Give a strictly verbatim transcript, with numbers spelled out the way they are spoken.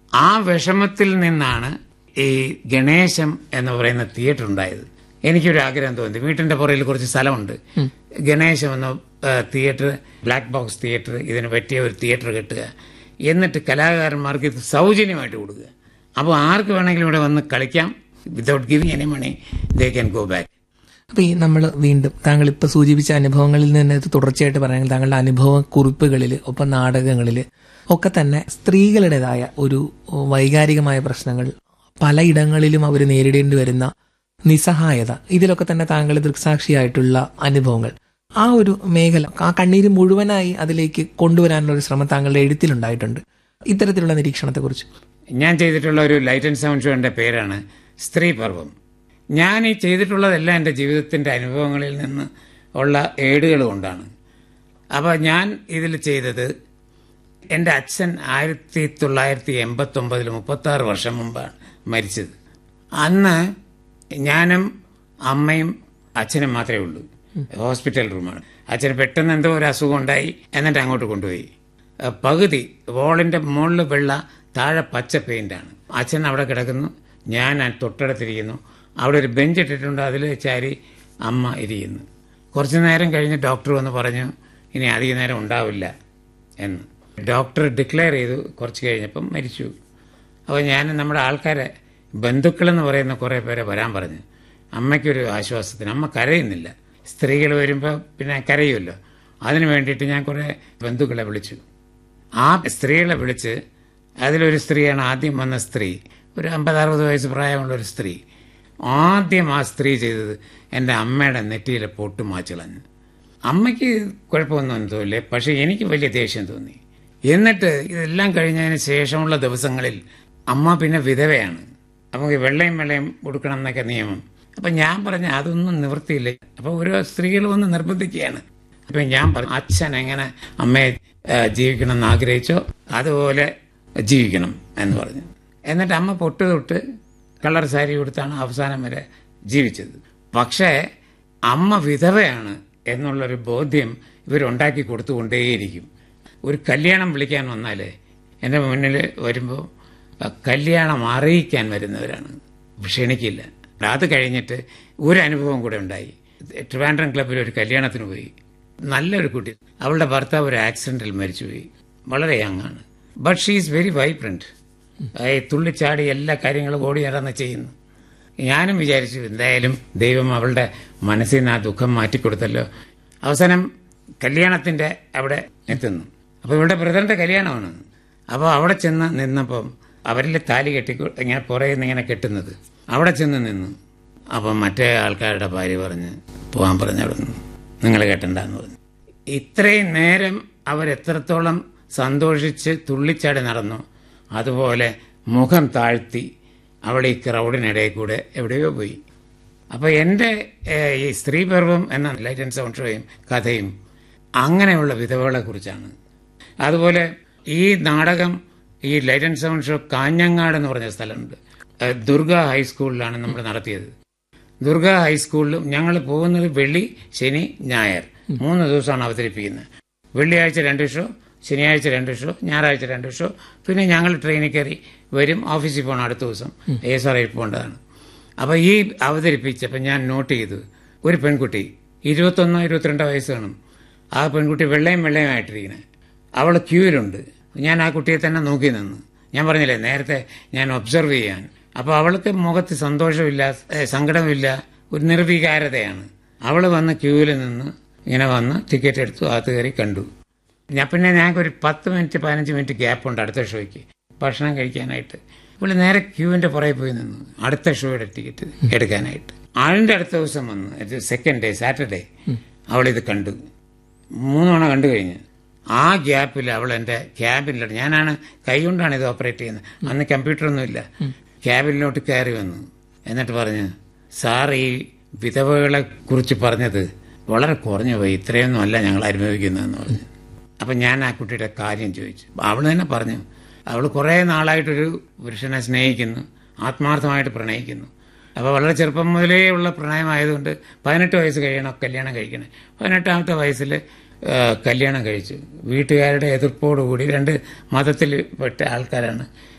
ആ വിഷമത്തിൽ നിന്നാണ് ഈ ഗണേശം എന്ന് പറയുന്ന തിയേറ്റർ ഉണ്ടായത്. എനിക്കൊരു ആഗ്രഹം തോന്നി, വീട്ടിന്റെ പുറകിൽ കുറച്ച് സ്ഥലമുണ്ട്, ഗണേശം എന്ന തിയേറ്റർ, ബ്ലാക്ക് ബോക്സ് തിയേറ്റർ, ഇതിന് പറ്റിയ ഒരു തിയേറ്റർ കെട്ടുക, എന്നിട്ട് കലാകാരന്മാർക്ക് ഇത് സൗജന്യമായിട്ട് കൊടുക്കുക. അപ്പോൾ ആർക്ക് വേണമെങ്കിലും ഇവിടെ വന്ന് കളിക്കാം, without giving any money they can go back. അപ്പൊ ഈ നമ്മൾ വീണ്ടും താങ്കൾ ഇപ്പൊ സൂചിപ്പിച്ച അനുഭവങ്ങളിൽ നിന്ന് തുടർച്ചയായിട്ട് പറയുന്നത് താങ്കളുടെ അനുഭവ കുറിപ്പുകളിൽ ഒപ്പം നാടകങ്ങളിൽ ഒക്കെ തന്നെ സ്ത്രീകളുടേതായ ഒരു വൈകാരികമായ പ്രശ്നങ്ങൾ, പലയിടങ്ങളിലും അവർ നേരിടേണ്ടി വരുന്ന നിസ്സഹായത, ഇതിലൊക്കെ തന്നെ താങ്കൾ ദൃക്സാക്ഷിയായിട്ടുള്ള അനുഭവങ്ങൾ, ആ ഒരു മേഖല, ആ കണ്ണീര് മുഴുവനായി അതിലേക്ക് കൊണ്ടുവരാനുള്ള ഒരു ശ്രമം താങ്കളുടെ എഴുത്തിലുണ്ടായിട്ടുണ്ട്. ഇത്തരത്തിലുള്ള നിരീക്ഷണത്തെക്കുറിച്ച് ഞാൻ ചെയ്തിട്ടുള്ള ഒരു ലൈറ്റ് ആൻഡ് സൗണ്ട് ഷോന്റെ പേരാണ് സ്ത്രീ പർവം. ഞാൻ ഈ ചെയ്തിട്ടുള്ളതെല്ലാം എൻ്റെ ജീവിതത്തിൻ്റെ അനുഭവങ്ങളിൽ നിന്ന് ഉള്ള ഏടുകൾ കൊണ്ടാണ്. അപ്പോൾ ഞാൻ ഇതിൽ ചെയ്തത്, എൻ്റെ അച്ഛൻ ആയിരത്തി തൊള്ളായിരത്തി എൺപത്തി ഒമ്പതിൽ മുപ്പത്തി ആറ് വർഷം മുമ്പാണ് മരിച്ചത്. അന്ന് ഞാനും അമ്മയും അച്ഛനും മാത്രമേ ഉള്ളൂ. ഹോസ്പിറ്റൽ റൂമാണ്. അച്ഛന് പെട്ടെന്ന് എന്തോ ഒരു അസുഖം ഉണ്ടായി, എന്നിട്ട് അങ്ങോട്ട് കൊണ്ടുപോയി. പകുതി വോളിൻ്റെ മുകളിൽ വെള്ള, താഴെ പച്ച പെയിൻ്റാണ്. അച്ഛൻ അവിടെ കിടക്കുന്നു, ഞാൻ തൊട്ടടുത്തിരിക്കുന്നു. അവിടെ ഒരു ബെഞ്ച് ഇട്ടിട്ടുണ്ട്, അതിൽ ചാരി അമ്മ ഇരിക്കുന്നു. കുറച്ചു നേരം കഴിഞ്ഞ് ഡോക്ടർ വന്ന് പറഞ്ഞു, ഇനി അധിക നേരം ഉണ്ടാവില്ല എന്ന്. ഡോക്ടർ ഡിക്ലെയർ ചെയ്തു. കുറച്ച് കഴിഞ്ഞപ്പം മരിച്ചു. അപ്പോൾ ഞാൻ നമ്മുടെ ആൾക്കാരെ, ബന്ധുക്കളെന്ന് പറയുന്ന കുറേ പേരെ വരാൻ പറഞ്ഞു. അമ്മയ്ക്കൊരു ആശ്വാസത്തിന്, അമ്മ കരയുന്നില്ല. സ്ത്രീകൾ വരുമ്പോൾ പിന്നെ കരയുമല്ലോ, അതിന് വേണ്ടിയിട്ട് ഞാൻ കുറേ ബന്ധുക്കളെ വിളിച്ചു. ആ സ്ത്രീകളെ വിളിച്ച്, അതിലൊരു സ്ത്രീയാണ് ആദ്യം വന്ന സ്ത്രീ, ഒരു അമ്പത് അറുപത് വയസ്സ് പ്രായമുള്ളൊരു സ്ത്രീ. ആദ്യം ആ സ്ത്രീ ചെയ്തത് എൻ്റെ അമ്മയുടെ നെറ്റിയിലെ പൊട്ട് മാച്ചിളഞ്ഞു. അമ്മയ്ക്ക് കുഴപ്പമൊന്നും തോന്നില്ലേ, പക്ഷെ എനിക്ക് വലിയ ദേഷ്യം തോന്നി. എന്നിട്ട് ഇതെല്ലാം കഴിഞ്ഞതിന് ശേഷമുള്ള ദിവസങ്ങളിൽ അമ്മ പിന്നെ വിധവയാണ്. നമുക്ക് വെള്ളയും വെള്ളയും കൊടുക്കണം എന്നൊക്കെ നിയമം. അപ്പം ഞാൻ പറഞ്ഞ അതൊന്നും നിവൃത്തിയില്ല. അപ്പോൾ ഓരോ സ്ത്രീകൾ വന്ന് നിർബന്ധിക്കുകയാണ്. അപ്പം ഞാൻ പറഞ്ഞു, അച്ഛൻ എങ്ങനെ അമ്മയെ ജീവിക്കണം എന്ന് ആഗ്രഹിച്ചോ അതുപോലെ ജീവിക്കണം എന്ന് പറഞ്ഞു. എന്നിട്ട് അമ്മ പൊട്ട് തൊട്ട് കളർ സാരി കൊടുത്താണ് അവസാനം വരെ ജീവിച്ചത്. പക്ഷേ അമ്മ വിധവയാണ് എന്നുള്ളൊരു ബോധ്യം ഇവരുണ്ടാക്കി കൊടുത്തുകൊണ്ടേയിരിക്കും. ഒരു കല്യാണം വിളിക്കാൻ വന്നാൽ എൻ്റെ മുന്നിൽ വരുമ്പോൾ കല്യാണം അറിയിക്കാൻ വരുന്നവരാണ്, ക്ഷണിക്കില്ല. അത് കഴിഞ്ഞിട്ട് ഒരു അനുഭവം കൂടെ ഉണ്ടായി. ട്രിവാൻഡ്രം ക്ലബ്ബിൽ ഒരു കല്യാണത്തിന് പോയി. നല്ലൊരു കുട്ടി, അവളുടെ ഭർത്താവ് ഒരു ആക്സിഡന്റിൽ മരിച്ചുപോയി. വളരെ യങ്ങാണ്, but she is very vibrant. തുള്ളിച്ചാടി എല്ലാ കാര്യങ്ങളും ഓടി നടന്ന് ചെയ്യുന്നു. ഞാനും വിചാരിച്ചു, എന്തായാലും ദൈവം അവളുടെ മനസ്സിൽ നിന്ന് ആ ദുഃഖം മാറ്റിക്കൊടുത്തല്ലോ. അവസാനം കല്യാണത്തിന്റെ അവിടെ എത്തുന്നു. അപ്പോൾ ഇവിടെ ബ്രദറിന്റെ കല്യാണമാണ്. അപ്പോൾ അവിടെ ചെന്ന് നിന്നപ്പം അവരിൽ താലി കെട്ടി ഇങ്ങനെ പുറകെ നിന്ന് ഇങ്ങനെ കെട്ടുന്നത്, അവിടെ ചെന്ന് നിന്നു. അപ്പം മറ്റേ ആൾക്കാരുടെ ഭാര്യ പറഞ്ഞ് പോകാൻ പറഞ്ഞു, അവിടെ നിന്ന് നിങ്ങൾ കെട്ടണ്ടെന്ന് പറഞ്ഞു. ഇത്രയും നേരം അവരെത്രത്തോളം സന്തോഷിച്ച് തുള്ളിച്ചാടി നടന്നു, അതുപോലെ മുഖം താഴ്ത്തി അവൾ ഈ ക്രൗഡിനിടയിൽ കൂടെ എവിടെയോ പോയി. അപ്പോൾ എൻ്റെ ഈ സ്ത്രീപർവം എന്ന ലൈറ്റ് ആൻഡ് സൗണ്ട് ഷോയും കഥയും അങ്ങനെയുള്ള വിധവകളെ കുറിച്ചാണ്. അതുപോലെ ഈ നാടകം, ഈ light and sound show Kanhangad എന്ന് പറഞ്ഞ സ്ഥലമുണ്ട്, ദുർഗ ഹൈസ്കൂളിലാണ് നമ്മൾ നടത്തിയത്. ദുർഗ ഹൈസ്കൂളിൽ ഞങ്ങൾ പോകുന്നത് വെള്ളി, ശനി, ഞായർ മൂന്ന് ദിവസമാണ് അവതരിപ്പിക്കുന്നത്. വെള്ളിയാഴ്ച രണ്ട് ഷോ, ശനിയാഴ്ച രണ്ട് ഷോ, ഞായറാഴ്ച രണ്ട് ഷോ. പിന്നെ ഞങ്ങൾ ട്രെയിനിൽ കയറി വരും, ഓഫീസിൽ പോകണം അടുത്ത ദിവസം, എസ് ആർ ഐ പോകേണ്ടതാണ്. അപ്പോൾ ഈ അവതരിപ്പിച്ചപ്പോൾ ഞാൻ നോട്ട് ചെയ്തു, ഒരു പെൺകുട്ടി ഇരുപത്തൊന്നോ ഇരുപത്തിരണ്ടോ വയസ്സ് കാണും. ആ പെൺകുട്ടി വെള്ളയും വെള്ളയുമായിട്ടിരിക്കുന്നത്, അവൾ ക്യൂവിലുണ്ട്. ഞാൻ ആ കുട്ടിയെ തന്നെ നോക്കി നിന്ന്. ഞാൻ പറഞ്ഞില്ലേ നേരത്തെ ഞാൻ ഒബ്സർവ് ചെയ്യാൻ. അപ്പോൾ അവൾക്ക് മുഖത്ത് സന്തോഷമില്ല, സങ്കടമില്ല, ഒരു നിർവികാരതയാണ്. അവൾ വന്ന് ക്യൂവിൽ നിന്ന് ഇങ്ങനെ വന്ന് ടിക്കറ്റ് എടുത്തു, അകത്ത് കയറി കണ്ടു. ഞാൻ പിന്നെ ഞങ്ങൾക്കൊരു പത്ത് മിനിറ്റ് പതിനഞ്ച് മിനിറ്റ് ഗ്യാപ്പുണ്ട് അടുത്ത ഷോയ്ക്ക് ഭക്ഷണം കഴിക്കാനായിട്ട്. ഇവിടെ നേരെ ക്യൂവിൻ്റെ പുറകെ പോയി നിന്നു അടുത്ത ഷോയുടെ ടിക്കറ്റ് എടുക്കാനായിട്ട്. ആളിൻ്റെ അടുത്ത ദിവസം വന്ന് സെക്കൻഡ് ഡേ സാറ്റർഡേ അവളിത് കണ്ടു. മൂന്ന് തവണ കണ്ടു കഴിഞ്ഞ് ആ ഗ്യാപ്പിൽ അവൾ എൻ്റെ ക്യാബിനിലോട്ട്, ഞാനാണ് കൈ കൊണ്ടാണ് ഇത് ഓപ്പറേറ്റ് ചെയ്യുന്നത്, അന്ന് കമ്പ്യൂട്ടറൊന്നുമില്ല, ക്യാബിനിലോട്ട് കയറി വന്നു. എന്നിട്ട് പറഞ്ഞു, സാർ ഈ വിധവകളെ കുറിച്ച് പറഞ്ഞത് വളരെ കുറഞ്ഞു പോയി, ഇത്രയൊന്നും അല്ല ഞങ്ങൾ അനുഭവിക്കുന്നതെന്ന് പറഞ്ഞു. അപ്പം ഞാൻ ആ കുട്ടിയുടെ കാര്യം ചോദിച്ചു. അവൾ തന്നെ പറഞ്ഞു, അവൾ കുറേ നാളായിട്ടൊരു പുരുഷനെ സ്നേഹിക്കുന്നു, ആത്മാർത്ഥമായിട്ട് പ്രണയിക്കുന്നു. അപ്പോൾ വളരെ ചെറുപ്പം മുതലേ ഉള്ള പ്രണയമായതുകൊണ്ട് പതിനെട്ട് വയസ്സ് കഴിയണം കല്യാണം കഴിക്കണേ. പതിനെട്ടാമത്തെ വയസ്സിൽ കല്യാണം കഴിച്ചു. വീട്ടുകാരുടെ എതിർപ്പോടുകൂടി, രണ്ട് മതത്തിൽ പെട്ട ആൾക്കാരാണ്,